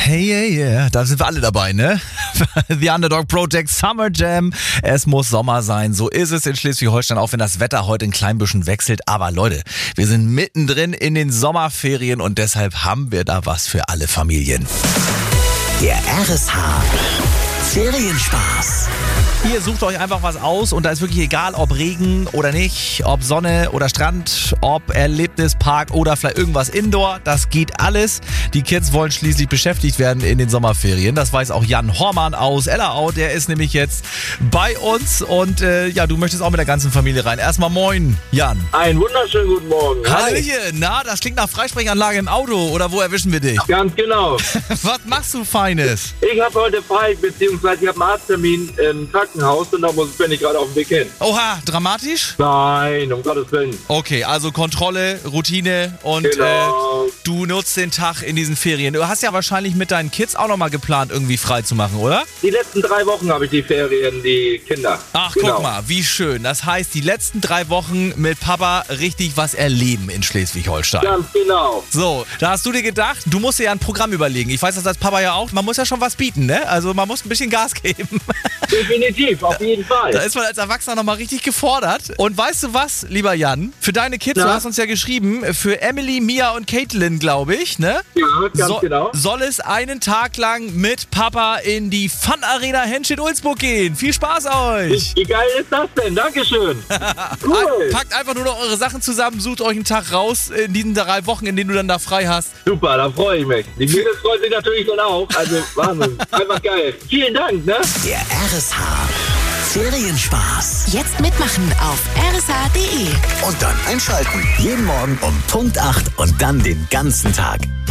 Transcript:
Hey, yeah, da sind wir alle dabei, ne? The Underdog Project Summer Jam. Es muss Sommer sein, so ist es in Schleswig-Holstein, auch wenn das Wetter heute ein klein bisschen wechselt. Aber Leute, wir sind mittendrin in den Sommerferien und deshalb haben wir da was für alle Familien. Der RSH Ferienspaß. Ihr sucht euch einfach was aus und da ist wirklich egal, ob Regen oder nicht, ob Sonne oder Strand, ob Erlebnispark oder vielleicht irgendwas Indoor. Das geht alles. Die Kids wollen schließlich beschäftigt werden in den Sommerferien. Das weiß auch Jan Hormann aus Ellerau. Der ist nämlich jetzt bei uns und du möchtest auch mit der ganzen Familie rein. Erstmal moin, Jan. Einen wunderschönen guten Morgen. Hallöchen. Na, das klingt nach Freisprechanlage im Auto oder wo erwischen wir dich? Ganz genau. Was machst du Feines? Ich habe heute frei, beziehungsweise ich habe einen Arzttermin im Krankenhaus und da bin ich gerade auf dem Weg hin. Oha, dramatisch? Nein, um Gottes Willen. Okay, also Kontrolle, Routine und Genau. du nutzt den Tag in diesen Ferien. Du hast ja wahrscheinlich mit deinen Kids auch nochmal geplant, irgendwie frei zu machen, oder? Die letzten 3 Wochen habe ich die Ferien, die Kinder. Ach, Genau. guck mal, wie schön. Das heißt, die letzten 3 Wochen mit Papa richtig was erleben in Schleswig-Holstein. Ganz genau. So, da hast du dir gedacht, du musst dir ja ein Programm überlegen. Ich weiß das als Papa ja auch. Man muss ja schon was bieten, ne? Also man muss ein bisschen Gas geben. Definitiv, auf jeden Fall. Da ist man als Erwachsener nochmal richtig gefordert. Und weißt du was, lieber Jan? Für deine Kids, Ja. du hast uns ja geschrieben, für Emily, Mia und Caitlin, glaube ich, ne? Ja, ganz genau. Soll es einen Tag lang mit Papa in die Fun Arena Henschel-Ulzburg gehen. Viel Spaß euch! Wie geil ist das denn? Dankeschön. Cool. Packt einfach nur noch eure Sachen zusammen, sucht euch einen Tag raus in diesen 3 Wochen, in denen du dann da frei hast. Super, da freue ich mich. Die Mädels freuen sich natürlich dann auch. Also Wahnsinn. Einfach geil. Vielen Dank, ne? Der RSH Ferienspaß. Jetzt mitmachen auf rsh.de. Und dann einschalten. Jeden Morgen um Punkt 8 und dann den ganzen Tag.